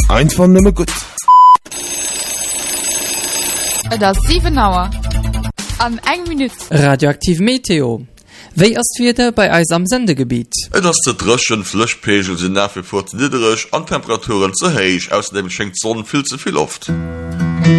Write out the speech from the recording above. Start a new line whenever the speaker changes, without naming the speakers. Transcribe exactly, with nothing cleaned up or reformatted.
Einfach nimmer gut.
Das sieben Uhr. An eng Minute.
Radioaktiv Meteo. Wéi ass wieder bei eis am Sendegebiet?
Et ass de drëschen Flëchpegel sinn nach wie vor ze niederrech an Temperaturen ze héich, aus dem schenkt Sonnen viel zu viel oft.